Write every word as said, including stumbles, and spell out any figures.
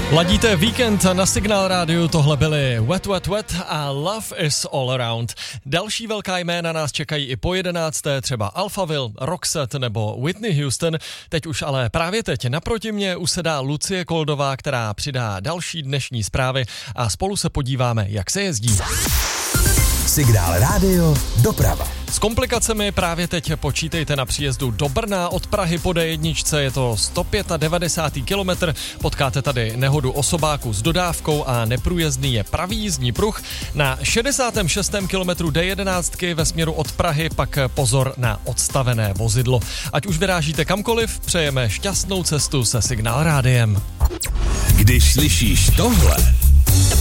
Ladíte víkend na Signál rádiu, tohle byly Wet Wet Wet a Love is all around. Další velká jména nás čekají i po jedenácté, třeba Alphaville, Roxette nebo Whitney Houston. Teď už ale právě teď naproti mě usedá Lucie Koldová, která přidá další dnešní zprávy a spolu se podíváme, jak se jezdí. Signál rádio, doprava. S komplikacemi právě teď počítejte na příjezdu do Brna od Prahy po dé jedna, je to sto devadesát pět kilometr, potkáte tady nehodu osobáku s dodávkou a neprůjezdný je pravý jízdní pruh. Na šedesátém šestém kilometru dé jedenáct ve směru od Prahy pak pozor na odstavené vozidlo. Ať už vyrážíte kamkoliv, přejeme šťastnou cestu se Signál rádiem. Když slyšíš tohle,